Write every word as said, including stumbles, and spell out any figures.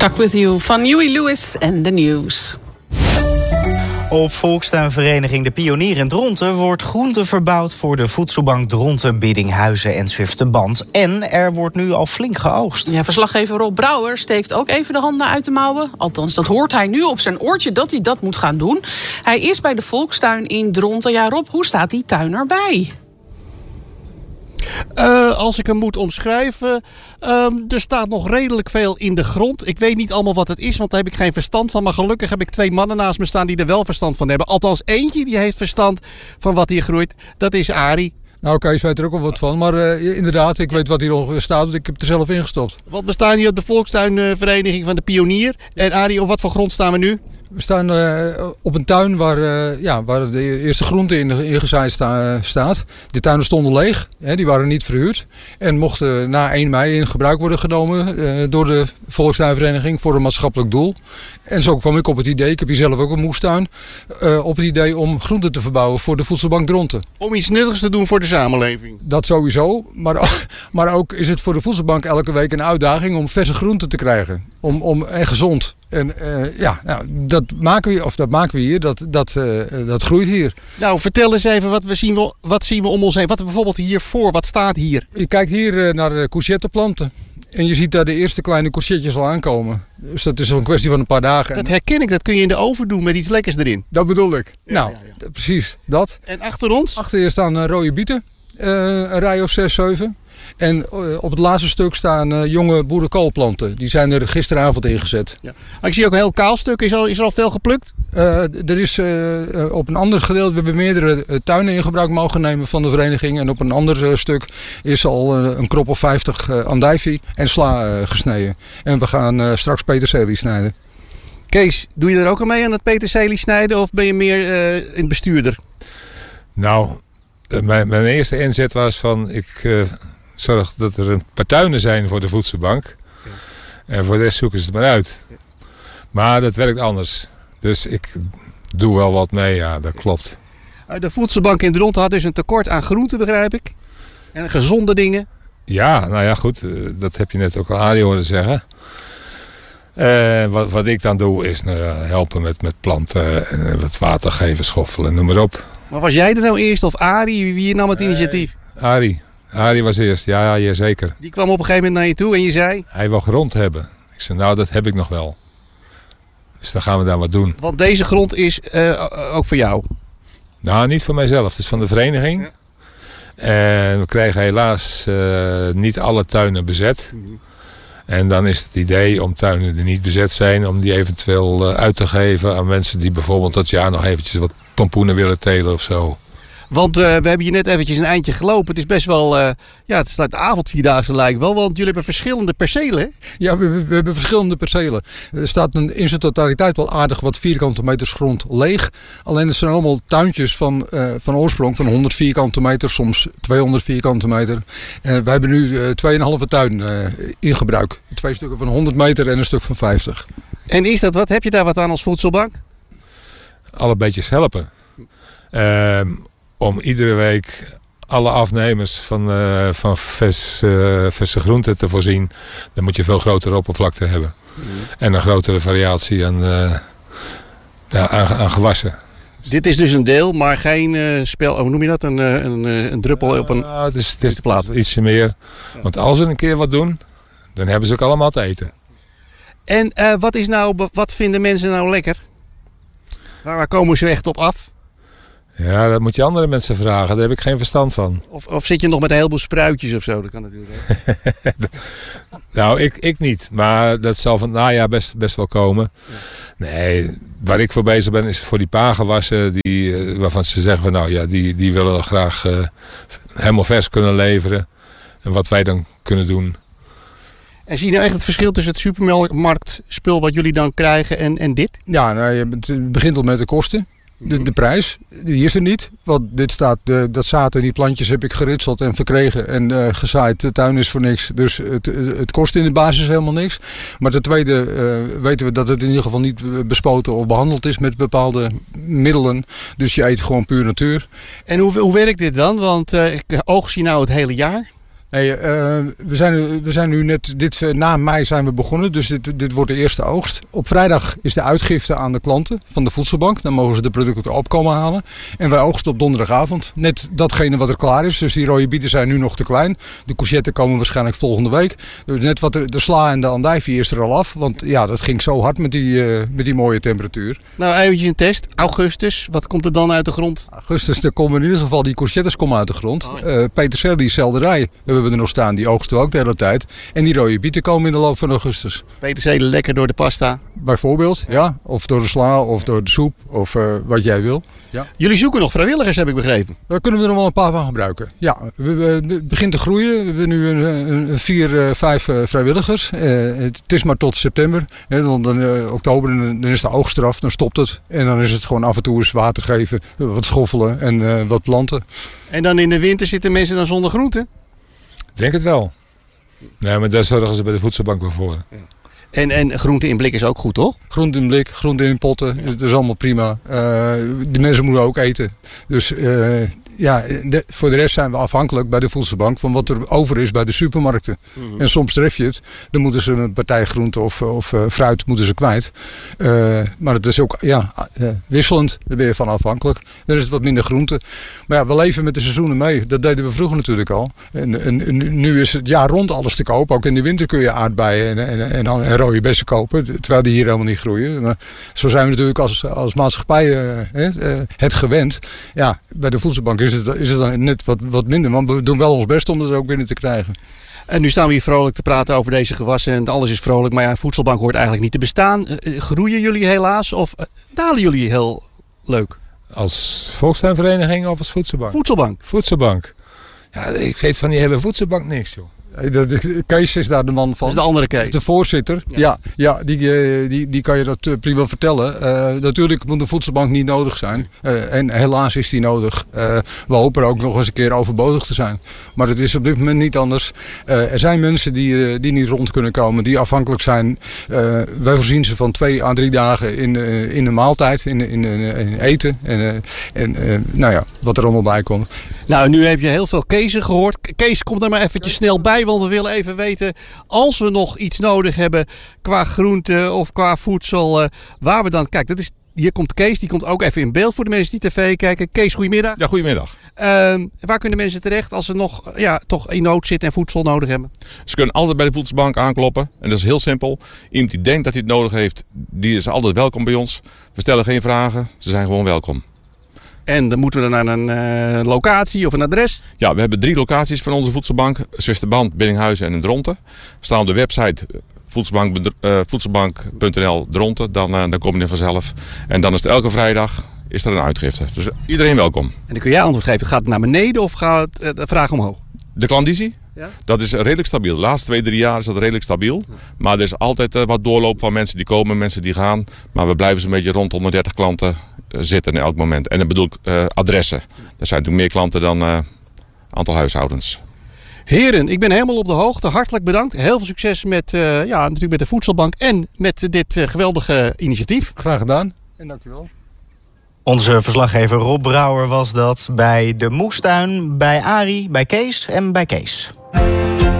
Stuck With You van Huey Lewis en The News. Op volkstuinvereniging De Pionier in Dronten wordt groente verbouwd voor de voedselbank Dronten, Biddinghuizen en Zwifterband. En er wordt nu al flink geoogst. Ja, verslaggever Rob Brouwer steekt ook even de handen uit de mouwen. Althans, dat hoort hij nu op zijn oortje dat hij dat moet gaan doen. Hij is bij de volkstuin in Dronten. Ja, Rob, hoe staat die tuin erbij? Uh, als ik hem moet omschrijven, um, er staat nog redelijk veel in de grond. Ik weet niet allemaal wat het is, want daar heb ik geen verstand van. Maar gelukkig heb ik twee mannen naast me staan die er wel verstand van hebben. Althans, eentje die heeft verstand van wat hier groeit. Dat is Arie. Nou, Kees weet er ook wel wat van. Maar uh, inderdaad, ik weet wat hier nog staat. Want ik heb er zelf ingestopt. Want we staan hier op de volkstuinvereniging van De Pionier. En Arie, op wat voor grond staan we nu? We staan uh, op een tuin waar, uh, ja, waar de eerste groente in, ingezaaid sta, uh, staat. De tuinen stonden leeg, hè, die waren niet verhuurd. En mochten na één mei in gebruik worden genomen uh, door de volkstuinvereniging voor een maatschappelijk doel. En zo kwam ik op het idee, ik heb hier zelf ook een moestuin, uh, op het idee om groenten te verbouwen voor de voedselbank Dronten. Om iets nuttigs te doen voor de samenleving? Dat sowieso, maar, maar ook is het voor de voedselbank elke week een uitdaging om verse groenten te krijgen. Om, om, en gezond. En uh, ja, nou, dat maken we, of dat maken we hier, dat, dat, uh, dat groeit hier. Nou, vertel eens even, wat, we zien, wat zien we om ons heen? Wat bijvoorbeeld hiervoor, wat staat hier? Je kijkt hier uh, naar de courgetteplanten. En je ziet daar de eerste kleine courgettes al aankomen. Dus dat is een kwestie van een paar dagen. Dat herken ik, dat kun je in de oven doen met iets lekkers erin. Dat bedoel ik. Ja, nou, ja, ja. precies dat. En achter ons? Achter je staan uh, rode bieten. Uh, een rij of zes, zeven. En uh, op het laatste stuk staan uh, jonge boerenkoolplanten. Die zijn er gisteravond ingezet. Ja. Ik zie ook een heel kaal stuk. Is er al, is er al veel geplukt? Uh, er is uh, op een ander gedeelte, we hebben meerdere uh, tuinen in gebruik mogen nemen van de vereniging. En op een ander uh, stuk is al uh, een krop of vijftig uh, andijvie en sla uh, gesneden. En we gaan uh, straks peterselie snijden. Kees, doe je er ook al mee aan het peterselie snijden of ben je meer uh, een bestuurder? Nou, mijn, mijn eerste inzet was van ik... Uh, Zorg dat er een paar tuinen zijn voor de voedselbank. Ja. En voor de rest zoeken ze het maar uit. Ja. Maar dat werkt anders. Dus ik doe wel wat mee, ja, dat klopt. De voedselbank in Dronten had dus een tekort aan groenten, begrijp ik. En gezonde dingen. Ja, nou ja, goed. Dat heb je net ook al Arie horen zeggen. Uh, wat, wat ik dan doe is nou ja, helpen met, met planten. En wat water geven, schoffelen, noem maar op. Maar was jij er nou eerst of Arie? Wie nam het uh, initiatief? Arie. Arie was eerst, ja, ja, zeker. Die kwam op een gegeven moment naar je toe en je zei? Hij wil grond hebben. Ik zei, nou, dat heb ik nog wel. Dus dan gaan we daar wat doen. Want deze grond is uh, ook voor jou? Nou, niet voor mijzelf. Het is van de vereniging. Ja. En we krijgen helaas uh, niet alle tuinen bezet. Mm-hmm. En dan is het idee om tuinen die niet bezet zijn, om die eventueel uh, uit te geven aan mensen die bijvoorbeeld dat jaar nog eventjes wat pompoenen willen telen of zo. Want uh, we hebben hier net eventjes een eindje gelopen. Het is best wel, uh, ja, het staat de avondvierdaagse lijkt wel. Want jullie hebben verschillende percelen, hè? Ja, we, we hebben verschillende percelen. Er staat een, in zijn totaliteit wel aardig wat vierkante meters grond leeg. Alleen het zijn allemaal tuintjes van, uh, van oorsprong van honderd vierkante meter, soms tweehonderd vierkante meter. Uh, wij hebben nu uh, twee en een halve tuin uh, in gebruik. Twee stukken van honderd meter en een stuk van vijftig. En is dat wat? Heb je daar wat aan als voedselbank? Alle beetjes helpen. Uh, Om iedere week alle afnemers van, uh, van vers, uh, verse groenten te voorzien. Dan moet je veel grotere oppervlakte hebben. Mm. En een grotere variatie aan, uh, ja, aan, aan gewassen. Dit is dus een deel, maar geen uh, spel. Hoe noem je dat? Een, een, een druppel op een. Ja, het is, het is plaat. Ietsje meer. Want als we een keer wat doen, dan hebben ze ook allemaal te eten. En uh, wat is nou, wat vinden mensen nou lekker? Waar, waar komen ze echt op af? Ja, dat moet je andere mensen vragen. Daar heb ik geen verstand van. Of, of zit je nog met een heleboel spruitjes of zo? Dat kan natuurlijk ook. Nou, ik, ik niet. Maar dat zal van het najaar best, best wel komen. Ja. Nee, waar ik voor bezig ben is voor die paargewassen. Die, waarvan ze zeggen van nou ja, die, die willen graag uh, helemaal vers kunnen leveren. En wat wij dan kunnen doen. En zie je nou echt het verschil tussen het supermarktspul wat jullie dan krijgen en, en dit? Ja, nou, het begint al met de kosten. De, de prijs, die is er niet. Want dit staat, de, dat zaad en die plantjes heb ik geritseld en verkregen en uh, gezaaid. De tuin is voor niks. Dus het, het kost in de basis helemaal niks. Maar ten tweede uh, weten we dat het in ieder geval niet bespoten of behandeld is met bepaalde middelen. Dus je eet gewoon puur natuur. En hoe, hoe werkt dit dan? Want uh, ik oogst je nou het hele jaar? Hey, uh, we, zijn, we zijn nu net, dit, na mei zijn we begonnen, dus dit, dit wordt de eerste oogst. Op vrijdag is de uitgifte aan de klanten van de voedselbank. Dan mogen ze de producten opkomen halen. En wij oogsten op donderdagavond. Net datgene wat er klaar is. Dus die rode bieten zijn nu nog te klein. De courgetten komen waarschijnlijk volgende week. Dus net wat de, de sla en de andijvie is er al af. Want ja, dat ging zo hard met die, uh, met die mooie temperatuur. Nou, eventjes een test. Augustus, wat komt er dan uit de grond? Augustus, er komen in ieder geval die courgettes komen uit de grond. Oh, ja. uh, peterselie, selderij hebben we er nog staan. Die oogsten we ook de hele tijd. En die rode bieten komen in de loop van augustus. Peterselie lekker door de pasta? Bijvoorbeeld, ja. ja. Of door de sla, of door de soep, of uh, wat jij wil. Ja. Jullie zoeken nog vrijwilligers, heb ik begrepen. Daar kunnen we er nog wel een paar van gebruiken. Ja, we, we, het begint te groeien. We hebben nu een, een, vier, uh, vijf uh, vrijwilligers. Uh, het is maar tot september. Hè, dan, dan uh, oktober, dan is de oogst eraf, dan stopt het. En dan is het gewoon af en toe eens water geven, wat schoffelen en uh, wat planten. En dan in de winter zitten mensen dan zonder groenten? Ik denk het wel. Nee, maar daar zorgen ze bij de voedselbank wel voor. Ja. En, en groente in blik is ook goed, toch? Groente in blik, groente in potten, ja. Dat is allemaal prima. Uh, die mensen moeten ook eten. Dus uh, ja, de, voor de rest zijn we afhankelijk bij de voedselbank van wat er over is bij de supermarkten. Mm-hmm. En soms tref je het, dan moeten ze een partij groente of, of uh, fruit moeten ze kwijt. Uh, maar het is ook ja, uh, wisselend, daar ben je van afhankelijk. Dan is het wat minder groente. Maar ja, we leven met de seizoenen mee. Dat deden we vroeger natuurlijk al. En, en, en nu is het jaar rond alles te koop. Ook in de winter kun je aardbeien en, en, en, en rode bessen kopen, terwijl die hier helemaal niet groeien. Maar zo zijn we natuurlijk als, als maatschappij uh, uh, het gewend. Ja, bij de voedselbank is het, is het dan net wat, wat minder, maar we doen wel ons best om het er ook binnen te krijgen. En nu staan we hier vrolijk te praten over deze gewassen en alles is vrolijk, maar ja, een voedselbank hoort eigenlijk niet te bestaan. Uh, groeien jullie helaas of uh, dalen jullie heel leuk? Als volkstuinvereniging of als voedselbank? Voedselbank. Voedselbank. Ja, ik weet van die hele voedselbank niks, joh. Kees is daar de man van. Dat is de andere Kees. De voorzitter. Ja, ja, ja die, die, die kan je dat prima vertellen. Uh, natuurlijk moet een voedselbank niet nodig zijn. Uh, en helaas is die nodig. Uh, we hopen er ook nog eens een keer overbodig te zijn. Maar het is op dit moment niet anders. Uh, er zijn mensen die, uh, die niet rond kunnen komen. Die afhankelijk zijn. Uh, wij voorzien ze van twee à drie dagen in, uh, in een maaltijd. In, in, in, in eten. En, uh, en uh, nou ja, wat er allemaal bij komt. Nou, nu heb je heel veel Keesen gehoord. Kees, kom er maar eventjes snel bij. Want we willen even weten, als we nog iets nodig hebben qua groente of qua voedsel, uh, waar we dan... Kijk, dat is, hier komt Kees, die komt ook even in beeld voor de mensen die tv kijken. Kees, goedemiddag. Ja, goedemiddag. Uh, waar kunnen mensen terecht als ze nog ja, toch in nood zitten en voedsel nodig hebben? Ze kunnen altijd bij de voedselbank aankloppen. En dat is heel simpel. Iemand die denkt dat hij het nodig heeft, die is altijd welkom bij ons. We stellen geen vragen, ze zijn gewoon welkom. En dan moeten we naar een uh, locatie of een adres? Ja, we hebben drie locaties van onze voedselbank. Zwifterband, Biddinghuizen en in Dronten. We staan op de website voedselbank, uh, voedselbank punt n l Dronten. Dan, uh, dan kom je er vanzelf. En dan is het elke vrijdag is er een uitgifte. Dus iedereen welkom. En dan kun jij antwoord geven. Gaat het naar beneden of gaat uh, de vraag omhoog? De klandizie? Ja? Dat is redelijk stabiel. De laatste twee, drie jaar is dat redelijk stabiel. Maar er is altijd uh, wat doorloop van mensen die komen, mensen die gaan. Maar we blijven zo'n beetje rond honderddertig klanten uh, zitten in elk moment. En dan bedoel ik uh, adressen. Er zijn natuurlijk meer klanten dan uh, aantal huishoudens. Heren, ik ben helemaal op de hoogte. Hartelijk bedankt. Heel veel succes met, uh, ja, natuurlijk met de voedselbank en met dit uh, geweldige initiatief. Graag gedaan en dankjewel. Onze verslaggever Rob Brouwer was dat bij de moestuin, bij Arie, bij Kees en bij Kees.